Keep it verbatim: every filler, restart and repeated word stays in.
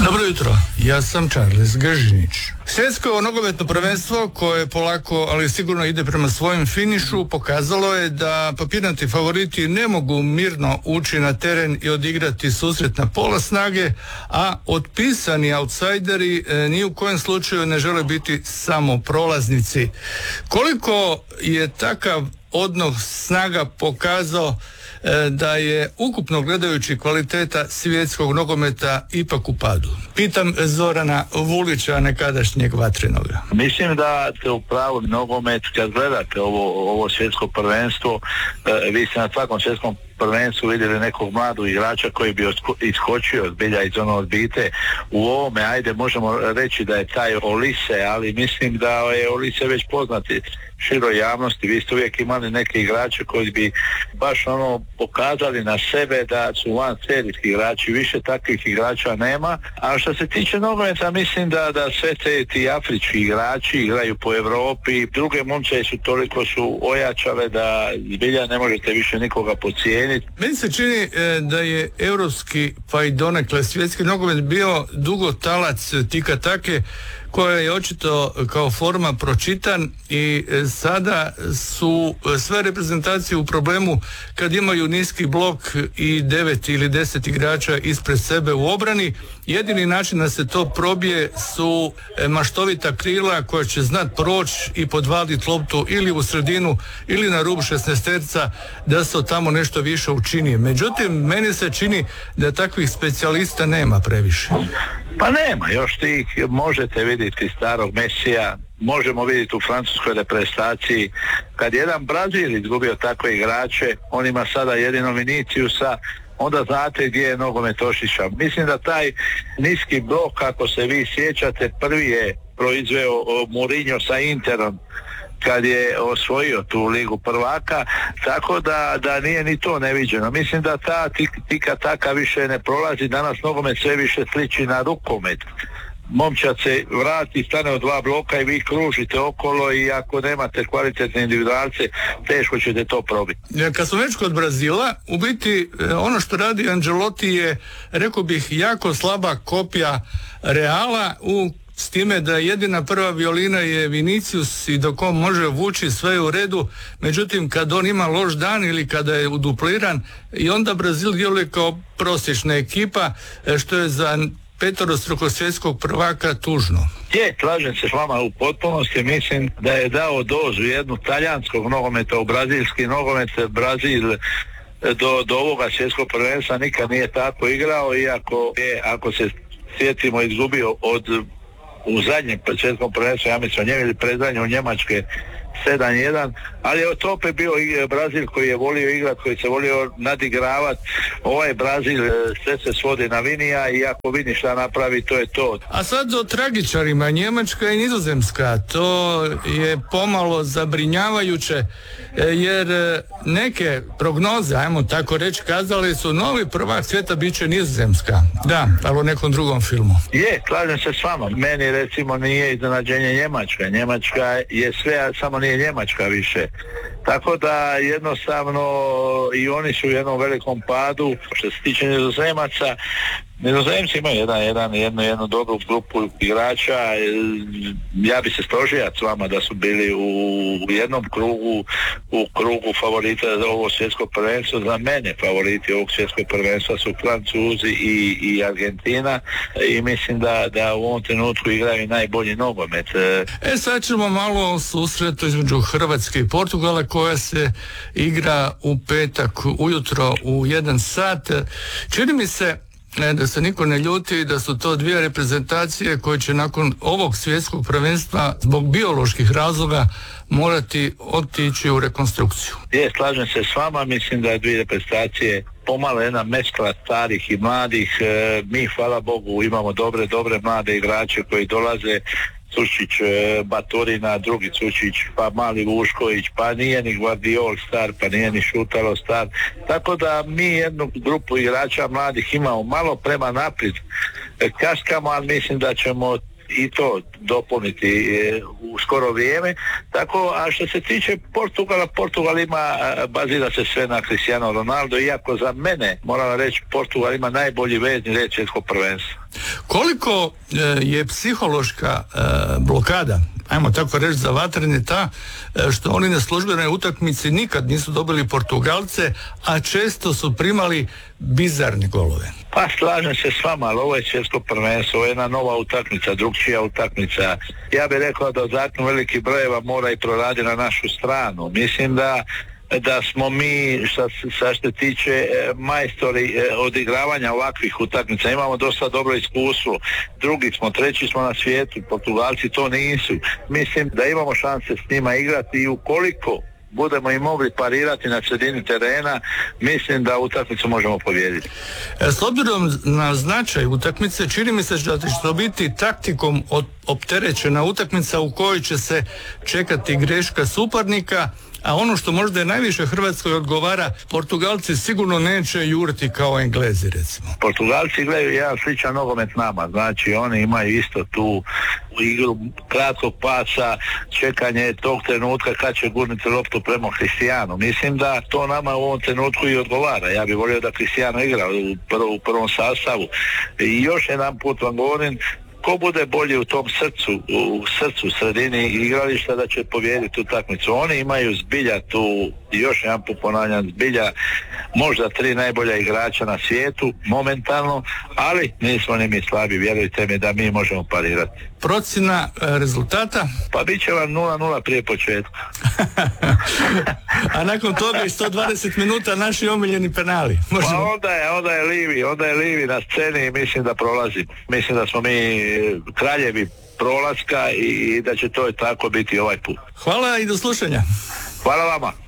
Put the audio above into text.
Dobro jutro, ja sam Charles Gažinić. Svjetsko nogometno prvenstvo koje polako, ali sigurno ide prema svojem finišu, pokazalo je da papirnati favoriti ne mogu mirno ući na teren i odigrati susret na pola snage, a otpisani outsideri e, ni u kojem slučaju ne žele biti samo prolaznici. Koliko je takav odnos snaga pokazao da je ukupno gledajući kvaliteta svjetskog nogometa ipak u padu? Pitam Zorana Vulića, nekadašnjeg Vatrenoga. Mislim da ste u pravu, nogomet, kad gledate ovo, ovo svjetsko prvenstvo, e, vi ste na svakom svjetskom prvenstvu vidjeli nekog mladog igrača koji bi iskočio zbilja iz ono odbite. U ovome, ajde, možemo reći da je taj Olise, ali mislim da je Olise već poznati široj javnosti. Vi ste uvijek imali neke igrače koji bi baš ono pokazali na sebe da su van serijski igrači, više takvih igrača nema. A što se tiče nogometa, mislim da, da sve te ti afrički igrači igraju po Europi, druge momče su toliko su ojačale da zbilja ne možete više nikoga podcijeniti. Meni se čini e, da je europski, pa i donekle svjetski nogomet bio dugo talac tika take, koja je očito kao forma pročitan i sada su sve reprezentacije u problemu kad imaju niski blok i devet ili deset igrača ispred sebe u obrani. Jedini način da se to probije su maštovita krila koja će znat proći i podvaliti loptu ili u sredinu ili na rub šesnaesterca da se tamo nešto više učini. Međutim, meni se čini da takvih specijalista nema previše. Pa nema, još tih možete vidjeti starog Mesija, možemo vidjeti u francuskoj reprezentaciji. Kad jedan Brazil izgubio takve igrače, on ima sada jedino Viniciusa, onda znate gdje je nogomet ošišao. Mislim da taj niski blok, ako se vi sjećate, prvi je proizveo Mourinho sa Interom kad je osvojio tu ligu prvaka, tako da, da nije ni to neviđeno. Mislim da ta tika taka više ne prolazi, danas nogomet sve više sliči na rukomet. Momčad se vrati, stane od dva bloka i vi kružite okolo i ako nemate kvalitetne individualce, teško ćete to probiti. Kad smo već kod Brazila, u biti ono što radi Ancelotti je, rekao bih, jako slaba kopija Reala, u s time da jedina prva violina je Vinicius i dok on može vući sve je u redu, međutim kad on ima loš dan ili kada je udupliran i onda Brazil djeluje kao prosječna ekipa, što je za peterostrukog svjetskog prvaka tužno. Je, slažem se s vama u potpunosti, mislim da je dao dozu jednu talijanskog nogometa u brazilski nogomet. Brazil do, do ovoga svjetskog prvenstva nikad nije tako igrao, iako je, ako se sjetimo, izgubio od u zadnjem svjetskom prvenstvu, ja mislim, njemi ili predzadnje u Njemačke sedam jedan, ali je to opet bio Brazil koji je volio igrati, koji se volio nadigravati. Ovaj Brazil sve se svodi na Vinija i ako Vini šta napravi, to je to. A sad o tragičarima, Njemačka i Nizozemska, to je pomalo zabrinjavajuće, jer neke prognoze, ajmo tako reći, kazali su novi prvak svijeta bit će Nizozemska. Da, ali u nekom drugom filmu. Je, slažem se s vama. Meni recimo nije iznenađenje Njemačka. Njemačka je sve, samo nije Njemačka više. Tako da jednostavno i oni su u jednom velikom padu. Što se tiče Nizozemaca, Nizozemci imaju jedan, jedan, jednu, jednu dobru grupu igrača. Ja bi se složio s vama da su bili u jednom krugu, u krugu favorita za ovo svjetsko prvenstvo. Za mene favoriti ovog svjetskog prvenstva su Francuzi i, i Argentina i mislim da, da u ovom trenutku igraju najbolji nogomet. E sad ćemo malo o susretu između Hrvatske i Portugala koja se igra u petak ujutro u jedan sat. Čini mi se Ne, da se niko ne ljuti, da su to dvije reprezentacije koje će nakon ovog svjetskog prvenstva zbog bioloških razloga morati otići u rekonstrukciju. Je, slažem se s vama, mislim da je dvije reprezentacije pomalo jedna meskla starih i mladih. E, mi, hvala Bogu, imamo dobre, dobre mlade igrače koji dolaze. Cučić, Baturina, drugi Cučić, pa mali Vušković, pa nije ni Guardiol star, pa nije ni Šutalo star. Tako da mi jednu grupu igrača mladih imamo malo prema naprijed. Kaskamo, ali mislim da ćemo i to dopuniti u skoro vrijeme. Tako, a što se tiče Portugala, Portugal ima, bazira se sve na Cristiano Ronaldo, iako za mene, moram reći, Portugal ima najbolji vezni red svjetskog prvenstva. Koliko e, je psihološka e, blokada, ajmo tako reći, za vatrene ta e, što oni na službenoj utakmici nikad nisu dobili Portugalce, a često su primali bizarne golove? Pa slažem se s vama, ali ovo je svjetsko prvenstvo, ovo je jedna nova utakmica, drugčija utakmica. Ja bih rekao da zakon veliki brojeva mora i proradi na našu stranu. Mislim da da smo mi, šta, šta se tiče majstori odigravanja ovakvih utakmica, imamo dosta dobro iskustvo, drugi smo, treći smo na svijetu, Portugalci to nisu. Mislim da imamo šanse s njima igrati i ukoliko budemo i mogli parirati na sredini terena, mislim da utakmicu možemo pobijediti. S obzirom na značaj utakmice, čini mi se da će to biti taktikom opterećena utakmica u kojoj će se čekati greška suparnika, a ono što možda je najviše Hrvatskoj odgovara, Portugalci sigurno neće juriti kao Englezi, recimo. Portugalci gledaju jedan sličan nogomet nama, znači oni imaju isto tu igru kratkog pasa, čekanje tog trenutka kad će gurniti loptu prema Cristiano. Mislim da to nama u ovom trenutku i odgovara. Ja bih volio da Cristiano igra u, prv, u prvom sastavu. I još jedan put vam govorim, ko bude bolji u tom srcu, u srcu, sredini igrališta, da će pobijediti utakmicu. Oni imaju zbilja tu, još jedan put ponavljam, zbilja možda tri najbolja igrača na svijetu momentalno, ali nismo ni mi slabi, vjerujte mi da mi možemo parirati. Procjena rezultata? Pa bit će vam nula nula prije početka. A nakon toga i sto dvadeset minuta naši omiljeni penali. Možemo... Pa onda je, onda je Livi, onda je Livi na sceni i mislim da prolazi. Mislim da smo mi kraljevi prolaska i da će to tako biti ovaj put. Hvala i do slušanja. Hvala vama.